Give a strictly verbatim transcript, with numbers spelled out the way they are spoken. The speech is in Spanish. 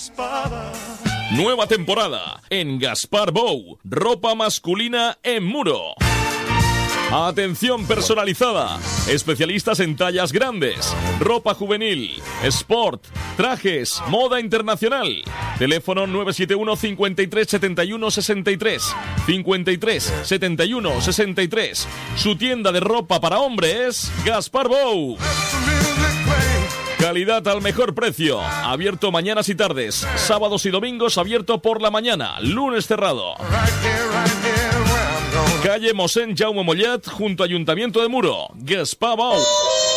Nueva temporada en Gaspar Bou, ropa masculina en Muro. Atención personalizada, especialistas en tallas grandes, ropa juvenil, sport, trajes, moda internacional. Teléfono nueve siete uno, cincuenta y tres, setenta y uno, sesenta y tres, cincuenta y tres, setenta y uno, sesenta y tres. Su tienda de ropa para hombres, Gaspar Bou. Calidad al mejor precio. Abierto mañanas y tardes. Sábados y domingos abierto por la mañana. Lunes cerrado. Calle Mosén Jaume Mollet, junto a Ayuntamiento de Muro. Gaspar Bou.